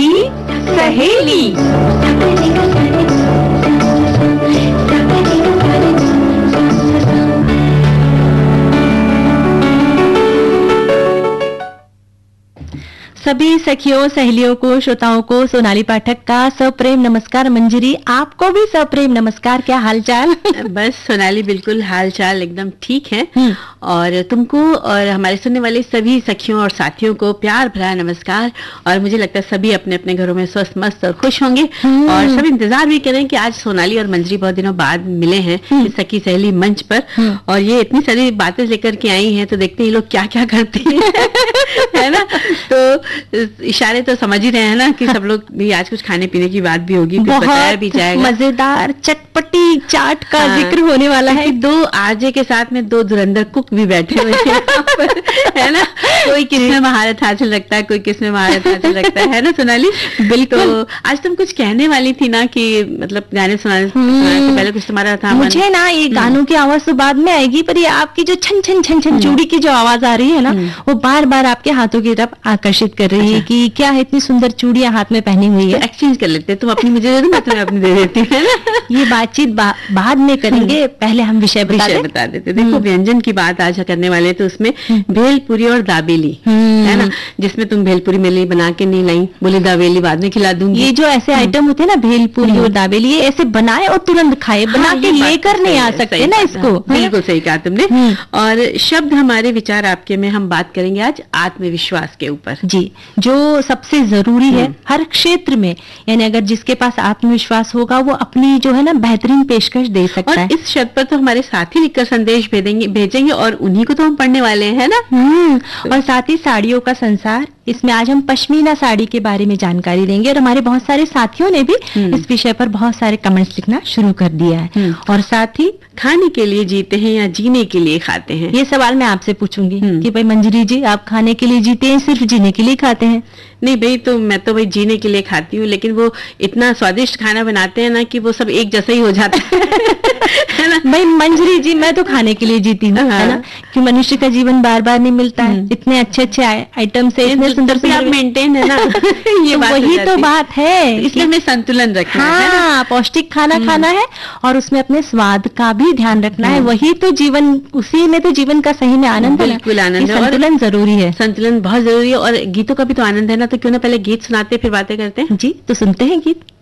सहेली। सभी सखियों सहेलियों को, श्रोताओं को सोनाली पाठक का सप्रेम नमस्कार। मंजरी, आपको भी सप्रेम नमस्कार। क्या हालचाल? बस सोनाली, बिल्कुल हालचाल एकदम ठीक है। और तुमको और हमारे सुनने वाले सभी सखियों और साथियों को प्यार भरा नमस्कार। और मुझे लगता है सभी अपने अपने घरों में स्वस्थ मस्त और खुश होंगे और सब इंतजार भी करें कि आज सोनाली और मंजरी बहुत दिनों बाद मिले हैं इस सखी सहेली मंच पर। और ये इतनी सारी बातें लेकर के आई हैं, तो देखते हैं ये लोग क्या क्या करते हैं है ना। तो इशारे तो समझ ही रहे हैं ना कि सब लोग भी आज कुछ खाने पीने की बात भी होगी, कुछ बताया भी जाएगा। मजेदार चटपटी चाट का जिक्र होने वाला है। दो आरजे के साथ में दो धुरंधर कुक भी बैठे हुए हैं है ना। कोई किसमें महारत हासिल रखता है, कोई किसमें महारत हासिल रखता है ना सोनाली। बिल्कुल। तो आज तुम कुछ कहने वाली थी ना कि मतलब गाने सुनाने से पहले कुछ तुम्हारा था। मुझे ना ये गानों की आवाज तो बाद में आएगी, पर ये आपकी जो छन छन छन छन चूड़ी की जो आवाज आ रही है ना, वो बार बार आपके हाथों की तरफ आकर्षित कर रही है कि क्या है, इतनी सुंदर चूड़ियां हाथ में पहनी हुई है। तो एक्सचेंज कर लेते हैं, तुम अपनी मुझे दे दो, मैं तुम्हें अपनी दे देती हूँ, है ना। ये बातचीत बाद में करेंगे, पहले हम विषय बता देते। देखो व्यंजन की बात आज करने वाले, तो उसमें भेलपुरी और दाबेली है ना, जिसमें तुम भेलपुरी मेरे लिए बना के नहीं लाई, बोली दाबेली बाद में खिला दूंगी। ये जो ऐसे आइटम होते हैं ना, भेलपुरी और दाबेली, ये ऐसे बनाए और तुरंत खाए, बना के लेकर नहीं आ सकते ना इसको। बिल्कुल सही कहा तुमने। और शब्द हमारे विचार आपके में हम बात करेंगे आज आत्मविश्वास के ऊपर जी, जो सबसे जरूरी है हर क्षेत्र में। यानी अगर जिसके पास आत्मविश्वास होगा वो अपनी जो है ना बेहतरीन पेशकश दे सकता है। इस शब्द पर तो हमारे साथी लिखकर संदेश भेजेंगे और उन्हीं को तो हम पढ़ने वाले हैं ना। और साथ ही साड़ियों का संसार, इसमें आज हम पश्मीना साड़ी के बारे में जानकारी देंगे। और हमारे बहुत सारे साथियों ने भी इस विषय पर बहुत सारे कमेंट्स लिखना शुरू कर दिया है। और साथ ही खाने के लिए जीते हैं या जीने के लिए खाते हैं, ये सवाल मैं आपसे पूछूंगी कि भाई मंजरी जी, आप खाने के लिए जीते हैं, सिर्फ जीने के लिए खाते हैं? नहीं भाई, तो मैं तो भाई जीने के लिए खाती हूँ, लेकिन वो इतना स्वादिष्ट खाना बनाते हैं ना कि वो सब एक जैसा ही हो जाता है ना। भाई मंजरी जी, मैं तो खाने के लिए जीती हूँ, है ना, कि मनुष्य का जीवन बार बार नहीं मिलता है। इतने अच्छे अच्छे आइटम से, इतने सुंदर से आप मेंटेन है ना ये वही तो बात है, इसलिए मैं संतुलन रखना है ना। पौष्टिक खाना खाना है और उसमें अपने स्वाद का भी ध्यान रखना है। वही तो जीवन, उसी में तो जीवन का सही में आनंद है। बिल्कुल आनंद है, संतुलन जरूरी है, संतुलन बहुत जरूरी है। और गीतों का भी तो आनंद है ना, तो क्यों ना पहले गीत सुनाते फिर बातें करते हैं। जी, तो सुनते हैं गीत।